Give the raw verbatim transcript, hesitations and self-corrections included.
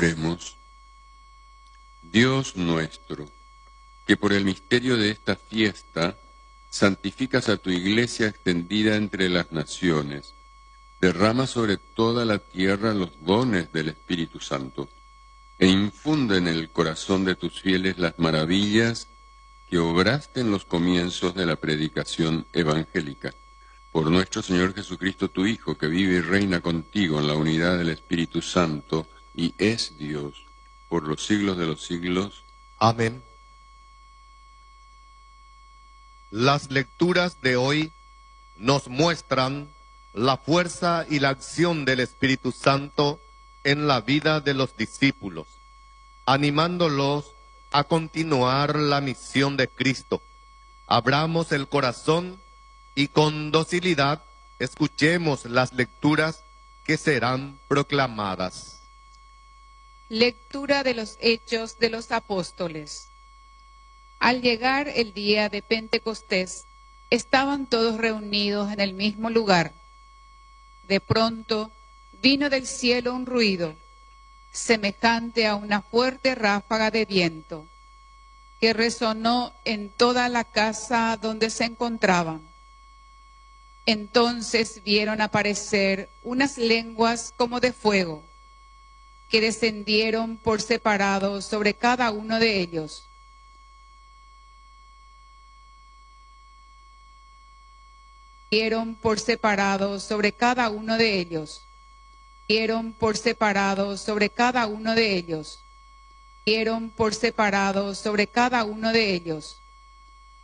Oremos. Dios nuestro, que por el misterio de esta fiesta santificas a tu Iglesia extendida entre las naciones, derrama sobre toda la tierra los dones del Espíritu Santo, e infunde en el corazón de tus fieles las maravillas que obraste en los comienzos de la predicación evangélica. Por nuestro Señor Jesucristo, tu Hijo, que vive y reina contigo en la unidad del Espíritu Santo, y es Dios, por los siglos de los siglos. Amén. Las lecturas de hoy nos muestran la fuerza y la acción del Espíritu Santo en la vida de los discípulos, animándolos a continuar la misión de Cristo. Abramos el corazón y con docilidad escuchemos las lecturas que serán proclamadas. Lectura de los Hechos de los Apóstoles. Al llegar el día de Pentecostés, estaban todos reunidos en el mismo lugar. De pronto vino del cielo un ruido, semejante a una fuerte ráfaga de viento, que resonó en toda la casa donde se encontraban. Entonces vieron aparecer unas lenguas como de fuego, que descendieron por separado sobre cada uno de ellos. Vieron por separado sobre cada uno de ellos. Vieron por separado sobre cada uno de ellos. Vieron por separado sobre cada uno de ellos.